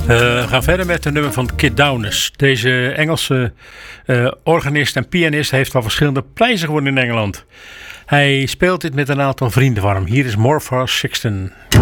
We gaan verder met een nummer van Kid Downes. Deze Engelse organist en pianist heeft al verschillende prijzen gewonnen in Engeland. Hij speelt dit met een aantal vrienden van hem. Hier is Morpha Sixten.